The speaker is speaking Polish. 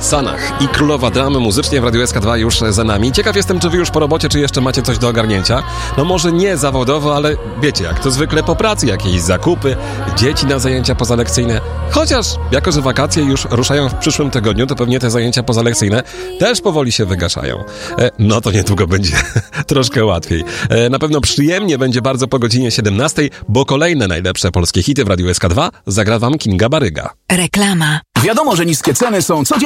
Sanach i królowa dramy muzycznie w Radiu SK2 już za nami. Ciekaw jestem, czy wy już po robocie, czy jeszcze macie coś do ogarnięcia. No może nie zawodowo, ale wiecie, jak to zwykle po pracy, jakieś zakupy, dzieci na zajęcia pozalekcyjne. Chociaż, jako że wakacje już ruszają w przyszłym tygodniu, to pewnie te zajęcia pozalekcyjne też powoli się wygaszają. No to niedługo będzie troszkę łatwiej. Na pewno przyjemnie będzie bardzo po godzinie 17, bo kolejne najlepsze polskie hity w Radiu SK2 zagra wam Kinga Baryga. Reklama. Wiadomo, że niskie ceny są codziennie